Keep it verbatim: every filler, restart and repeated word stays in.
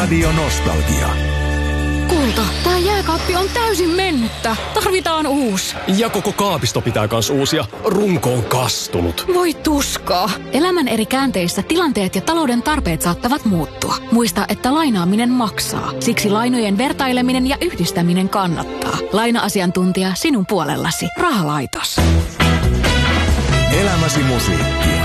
Radio Nostalgia. Kulta, tää jääkaappi on täysin mennyttä. Tarvitaan uusi. Ja koko kaapisto pitää kans uusia. Runko on kastunut. Voi tuskaa. Elämän eri käänteissä tilanteet ja talouden tarpeet saattavat muuttua. Muista, että lainaaminen maksaa. Siksi lainojen vertaileminen ja yhdistäminen kannattaa. Laina-asiantuntija sinun puolellasi. Rahalaitos. Elämäsi musiikkia.